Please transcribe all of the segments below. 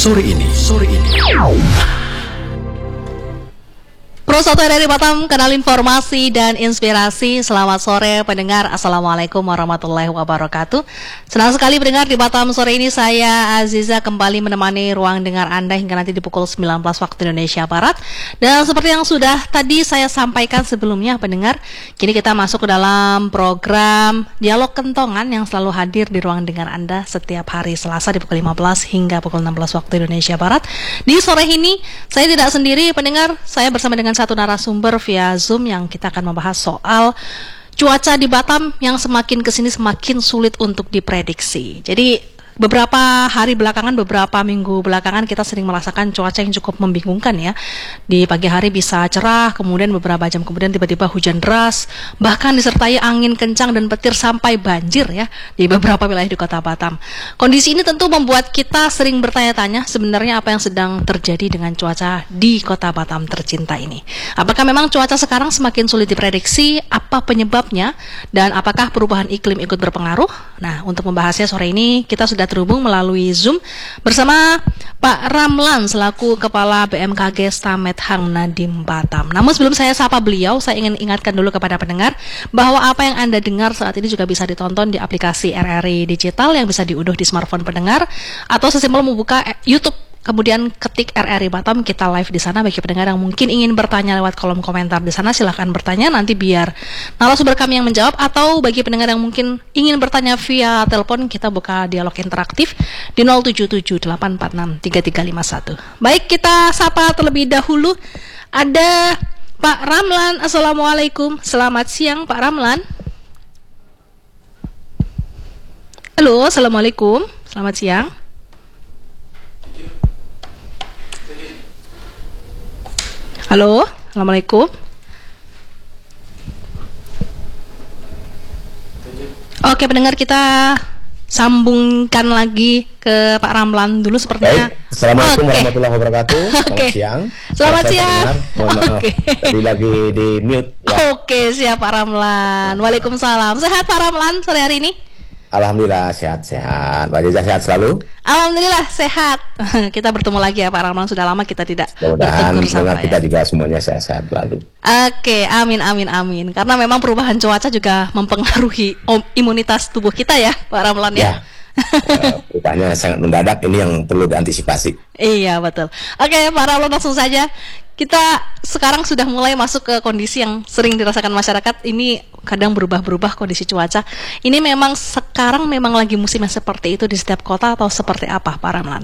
sore ini. Pro 1 RRI Batam, kanal informasi dan inspirasi. Selamat sore pendengar, Assalamualaikum warahmatullahi wabarakatuh. Senang sekali pendengar, di Batam sore ini saya Aziza kembali menemani ruang dengar Anda hingga nanti di pukul 19 waktu Indonesia Barat. Dan seperti yang sudah tadi saya sampaikan sebelumnya pendengar, kini kita masuk ke dalam program Dialog Kentongan yang selalu hadir di ruang dengar Anda setiap hari Selasa di pukul 15 hingga pukul 16 waktu Indonesia Barat. Di sore ini saya tidak sendiri pendengar, saya bersama dengan satu narasumber via Zoom yang kita akan membahas soal cuaca di Batam yang semakin kesini semakin sulit untuk diprediksi. Jadi beberapa hari belakangan, beberapa minggu belakangan kita sering merasakan cuaca yang cukup membingungkan ya. Di pagi hari bisa cerah, kemudian beberapa jam kemudian tiba-tiba hujan deras, bahkan disertai angin kencang dan petir sampai banjir ya di beberapa wilayah di Kota Batam. Kondisi ini tentu membuat kita sering bertanya-tanya sebenarnya apa yang sedang terjadi dengan cuaca di Kota Batam tercinta ini. Apakah memang cuaca sekarang semakin sulit diprediksi? Apa penyebabnya? Dan apakah perubahan iklim ikut berpengaruh? Nah, untuk membahasnya sore ini kita sudah terhubung melalui Zoom bersama Pak Ramlan selaku Kepala BMKG Stamet Hang Nadiem Batam. Namun sebelum saya sapa beliau, saya ingin ingatkan dulu kepada pendengar bahwa apa yang Anda dengar saat ini juga bisa ditonton di aplikasi RRI Digital yang bisa diunduh di smartphone pendengar, atau sesimpel membuka YouTube kemudian ketik RRI Batam, kita live di sana. Bagi pendengar yang mungkin ingin bertanya lewat kolom komentar di sana, silahkan bertanya, nanti biar narasumber kami yang menjawab. Atau bagi pendengar yang mungkin ingin bertanya via telepon, kita buka dialog interaktif di 077-846-3351. Baik, kita sapa terlebih dahulu. Ada Pak Ramlan. Assalamualaikum, selamat siang Pak Ramlan. Halo, Assalamualaikum, selamat siang. Halo, Assalamualaikum. Oke pendengar, kita sambungkan lagi ke Pak Ramlan dulu sepertinya. Baik. Assalamualaikum warahmatullahi wabarakatuh. Selamat siang. Selamat siang. Mohon maaf, tadi lagi di mute ya. Oke, siap Pak Ramlan. Waalaikumsalam. Sehat Pak Ramlan sore hari ini? Alhamdulillah sehat-sehat. Pak Jeza sehat selalu? Alhamdulillah sehat. Kita bertemu lagi ya Pak Ramlan, sudah lama kita tidak mudah-mudahan bertegur kita juga semuanya sehat-sehat selalu. Oke, amin. Karena memang perubahan cuaca juga mempengaruhi imunitas tubuh kita ya Pak Ramlan ya. Perubahannya sangat mendadak, ini yang perlu diantisipasi. Iya betul. Oke Pak Ramlan, langsung saja. Kita sekarang sudah mulai masuk ke kondisi yang sering dirasakan masyarakat. Ini kadang berubah-berubah kondisi cuaca. Ini memang sekarang memang lagi musim yang seperti itu di setiap kota atau seperti apa Pak Ramlan?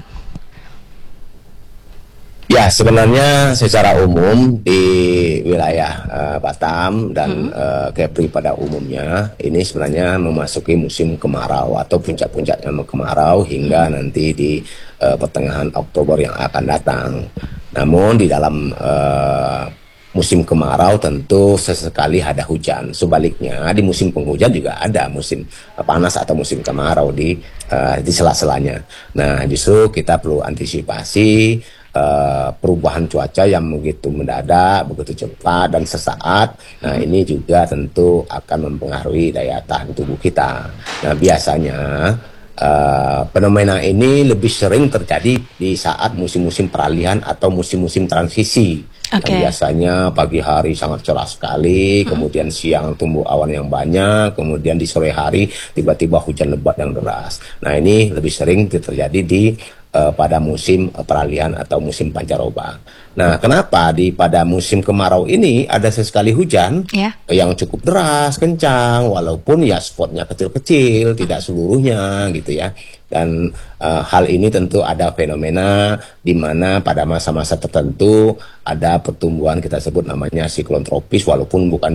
Ya, sebenarnya secara umum di wilayah Batam dan Kepri pada umumnya ini sebenarnya memasuki musim kemarau atau puncak-puncaknya kemarau hingga nanti di pertengahan Oktober yang akan datang. Namun di dalam musim kemarau tentu sesekali ada hujan. Sebaliknya di musim penghujan juga ada musim panas atau musim kemarau di sela-selanya. Nah, justru kita perlu antisipasi perubahan cuaca yang begitu mendadak, begitu cepat dan sesaat. Nah, ini juga tentu akan mempengaruhi daya tahan tubuh kita. Nah, biasanya fenomena ini lebih sering terjadi di saat musim-musim peralihan atau musim-musim transisi. Okay. Biasanya pagi hari sangat cerah sekali, kemudian siang tumbuh awan yang banyak, kemudian di sore hari tiba-tiba hujan lebat yang deras. Nah, ini lebih sering terjadi di pada musim peralihan atau musim pancaroba. Nah, kenapa pada musim kemarau ini ada sesekali hujan yang cukup deras, kencang, walaupun ya spotnya kecil-kecil, tidak seluruhnya gitu ya. Dan hal ini tentu ada fenomena di mana pada masa-masa tertentu ada pertumbuhan kita sebut namanya siklon tropis, walaupun bukan